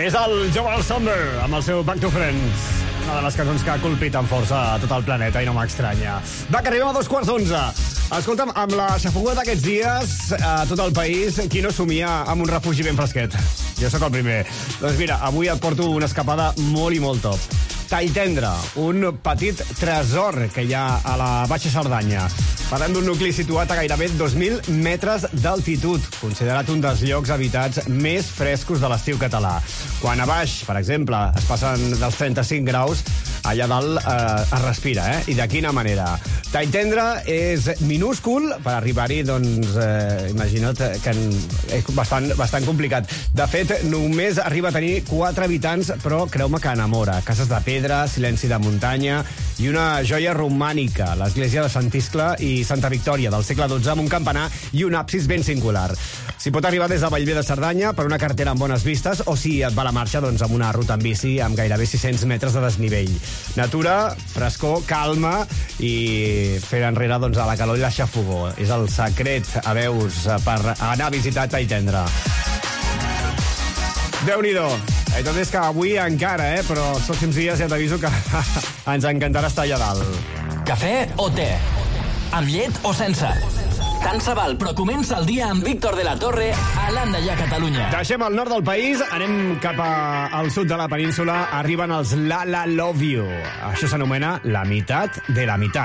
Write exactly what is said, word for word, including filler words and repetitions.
És el Joel Sommer amb el seu Back to Friends, una de les cançons que ha colpit amb força a tot el planeta i no m'estranya. Va, que arribem a dos quarts d'onze. Escolta'm, amb la xafogua d'aquests dies a tot el país, qui no somia amb un refugi ben fresquet? Jo sóc el primer. Doncs mira, avui et porto una escapada molt i molt top. Talltendre, un petit tresor que hi ha a la Baixa Cerdanya. Parlem d'un nucli situat a gairebé dos mil metres d'altitud, considerat un dels llocs habitats més frescos de l'estiu català. Quan a baix, per exemple, es passen dels trenta-cinc graus, allà dalt eh, es respira, eh? I de quina manera? Talltendre és minúscul, per arribar-hi, doncs, eh, imagina't que és bastant, bastant complicat. De fet, només arriba a tenir quatre habitants, però creu-me que enamora. Cases de pedra, silenci de muntanya i una joia romànica, l'església de Sant Iscle i Santa Victòria, del segle dotze, amb un campanar i un absis ben singular. S'hi pot arribar des de Bellver de Cerdanya per una carretera amb bones vistes o, si et va la marxa, doncs amb una ruta en bici amb gairebé sis-cents metres de desnivell. Natura, frescor, calma i fer enrere doncs, a la calor i la xafogó. És el secret, a veus, per anar a visitar Talltendre. Déu-n'hi-do. I tot és que avui encara, eh? Però els pròxims dies ja t'aviso que ens encantarà estar allà dalt. Cafè o te? Amb llet o sense? Tant se val, però comença el dia amb Víctor de la Torre a l'Andaia, Catalunya. Deixem el nord del país, anem cap a, al sud de la península, arriben els La La Love You. Això s'anomena la meitat de la meitat.